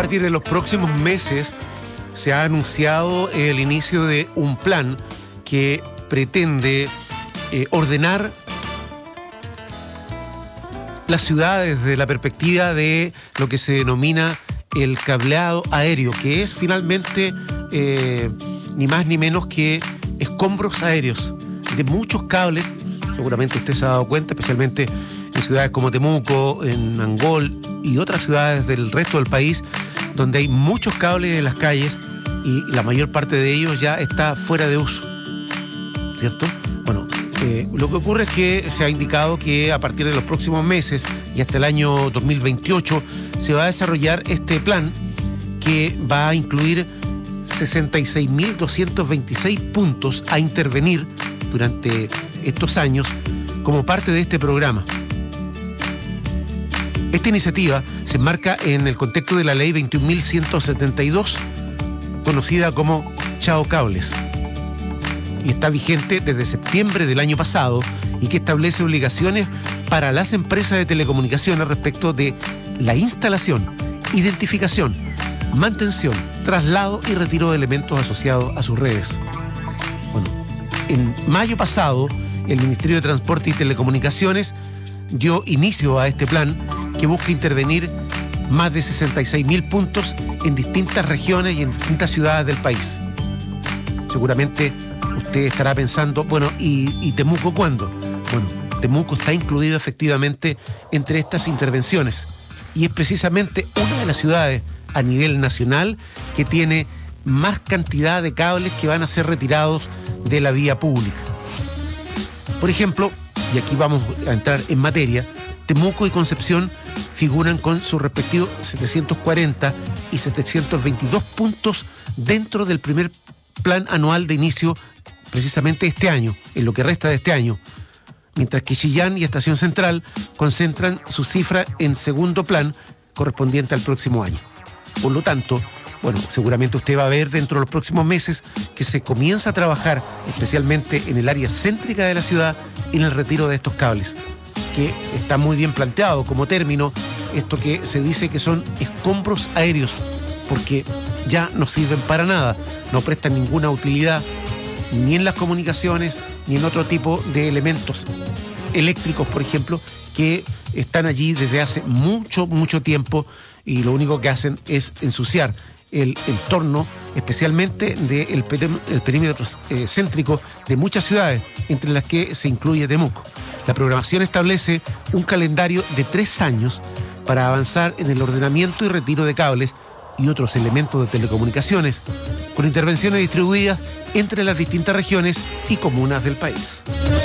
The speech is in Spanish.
partir de los próximos meses se ha anunciado el inicio de un plan que pretende ordenar las ciudades desde la perspectiva de lo que se denomina el cableado aéreo, que es finalmente ni más ni menos que escombros aéreos de muchos cables. Seguramente usted se ha dado cuenta, especialmente en ciudades como Temuco, en Angol y otras ciudades del resto del país, donde hay muchos cables en las calles y la mayor parte de ellos ya está fuera de uso, ¿cierto? Bueno, lo que ocurre es que se ha indicado que a partir de los próximos meses y hasta el año 2028 se va a desarrollar este plan que va a incluir 66.226 puntos a intervenir durante estos años como parte de este programa. Esta iniciativa se enmarca en el contexto de la ley 21.172, conocida como Chao Cables, y está vigente desde septiembre del año pasado y que establece obligaciones para las empresas de telecomunicaciones respecto de la instalación, identificación, mantención, traslado y retiro de elementos asociados a sus redes. Bueno, en mayo pasado, el Ministerio de Transporte y Telecomunicaciones dio inicio a este plan que busca intervenir más de 66.000 puntos en distintas regiones y en distintas ciudades del país. Seguramente usted estará pensando, bueno, ¿y Temuco cuándo? Bueno, Temuco está incluido efectivamente entre estas intervenciones y es precisamente una de las ciudades a nivel nacional que tiene más cantidad de cables que van a ser retirados de la vía pública. Por ejemplo, y aquí vamos a entrar en materia, Temuco y Concepción figuran con sus respectivos 740 y 722 puntos dentro del primer plan anual de inicio precisamente este año, en lo que resta de este año, mientras que Chillán y Estación Central concentran su cifra en segundo plan correspondiente al próximo año. Por lo tanto, bueno, seguramente usted va a ver dentro de los próximos meses que se comienza a trabajar especialmente en el área céntrica de la ciudad en el retiro de estos cables, que está muy bien planteado como término, esto que se dice que son escombros aéreos, porque ya no sirven para nada, no prestan ninguna utilidad ni en las comunicaciones ni en otro tipo de elementos eléctricos, por ejemplo, que están allí desde hace mucho tiempo y lo único que hacen es ensuciar el entorno, especialmente del perímetro céntrico de muchas ciudades, entre las que se incluye Temuco. La programación establece un calendario de 3 años para avanzar en el ordenamiento y retiro de cables y otros elementos de telecomunicaciones, con intervenciones distribuidas entre las distintas regiones y comunas del país.